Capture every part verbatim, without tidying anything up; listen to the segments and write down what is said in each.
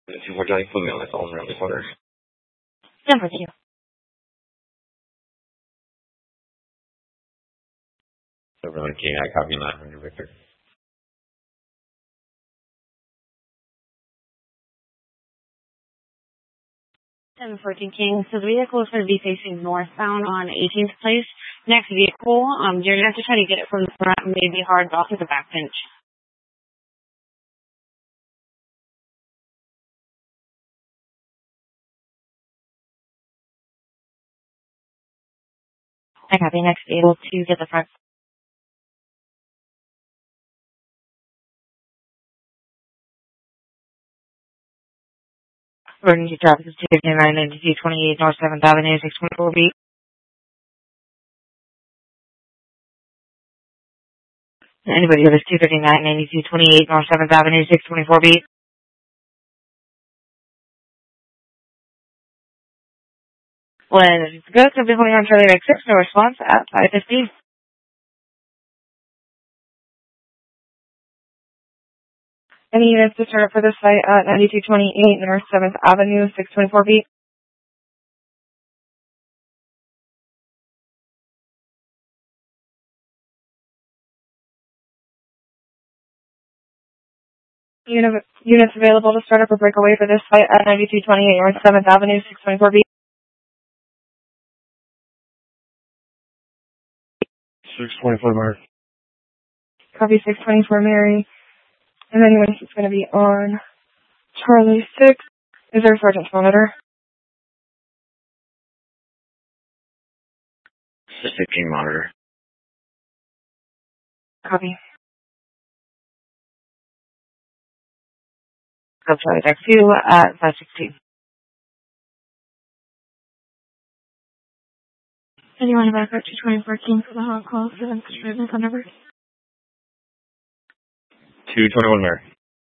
two four Johnny, put me on this all around the corner. Number two. Overland King, I copy nine hundred Victor. seven fourteen King. So the vehicle is going to be facing northbound on eighteenth Place. Next vehicle, um, you're going to have to try to get it from the front and maybe hard off to the back bench. I copy. Next able to get the front. Emergency traffic is two fifty-nine ninety-two twenty-eight North seventh Avenue, six twenty-four B. Anybody who is two fifty-nine ninety-two twenty-eight North seventh Avenue, six twenty-four B. When it's good, so definitely on Charlie X six, no response at five fifteen. Any units to start up for this site at ninety-two twenty-eight North seventh Avenue, six twenty-four B. Unit, units available to start up or break away for this site at ninety-two twenty-eight North seventh Avenue, six twenty-four B. six twenty-four Mark. Copy six twenty-four Mary. And then when it's going to be on Charlie six, is there a sergeant's monitor? fifteen monitor. Copy. Go Charlie X two at five sixteen. Anyone back up to twenty-four King for the hot call for the phone number? two twenty-one Mary.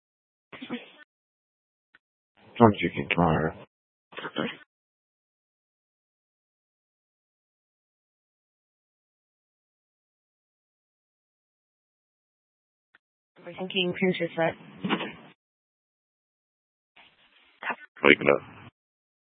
twenty-two King, monitor. Everything King, finish your set. Wake it up.